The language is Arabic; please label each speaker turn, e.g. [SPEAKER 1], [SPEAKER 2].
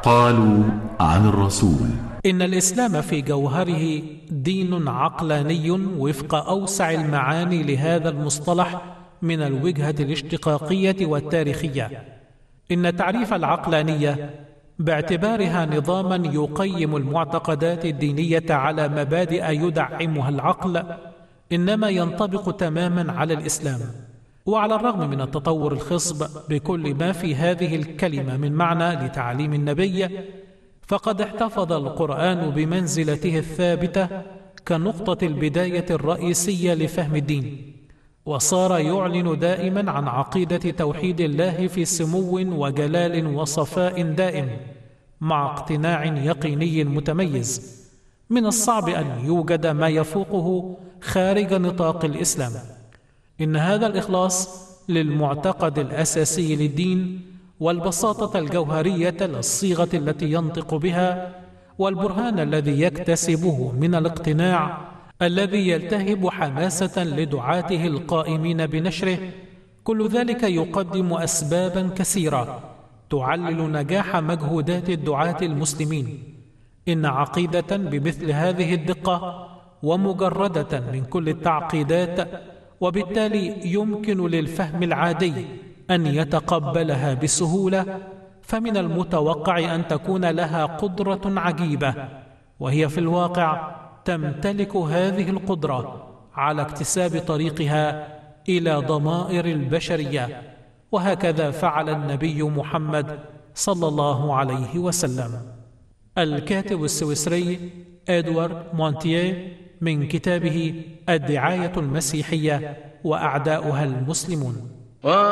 [SPEAKER 1] قالوا عن الرسول:
[SPEAKER 2] إن الإسلام في جوهره دين عقلاني وفق أوسع المعاني لهذا المصطلح من الوجهة الاشتقاقية والتاريخية. إن تعريف العقلانية باعتبارها نظاما يقيم المعتقدات الدينية على مبادئ يدعمها العقل إنما ينطبق تماما على الإسلام. وعلى الرغم من التطور الخصب بكل ما في هذه الكلمة من معنى لتعليم النبي، فقد احتفظ القرآن بمنزلته الثابتة كنقطة البداية الرئيسية لفهم الدين، وصار يعلن دائما عن عقيدة توحيد الله في سمو وجلال وصفاء دائم، مع اقتناع يقيني متميز. من الصعب أن يوجد ما يفوقه خارج نطاق الإسلام. إن هذا الإخلاص للمعتقد الأساسي للدين، والبساطة الجوهرية للصيغة التي ينطق بها، والبرهان الذي يكتسبه من الاقتناع الذي يلتهب حماسة لدعاته القائمين بنشره، كل ذلك يقدم أسبابا كثيرة تعلل نجاح مجهودات الدعاة المسلمين. إن عقيدة بمثل هذه الدقة ومجردة من كل التعقيدات، وبالتالي يمكن للفهم العادي أن يتقبلها بسهولة، فمن المتوقع أن تكون لها قدرة عجيبة، وهي في الواقع تمتلك هذه القدرة على اكتساب طريقها إلى ضمائر البشرية. وهكذا فعل النبي محمد صلى الله عليه وسلم. الكاتب السويسري إدوارد مونتيه من كتابه الدعاية المسيحية وأعداؤها المسلمون.